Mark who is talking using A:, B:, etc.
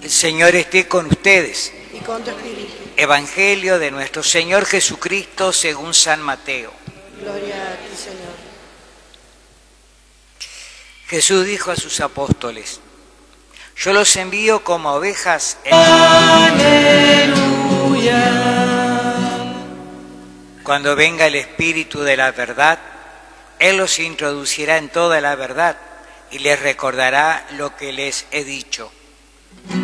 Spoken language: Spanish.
A: El Señor esté con ustedes.
B: Y con tu espíritu.
A: Evangelio de nuestro Señor Jesucristo según San Mateo.
B: Gloria a ti, Señor.
A: Jesús dijo a sus apóstoles: yo los envío como ovejas en...
C: Aleluya.
A: Cuando venga el Espíritu de la verdad, Él los introducirá en toda la verdad y les recordará lo que les he dicho.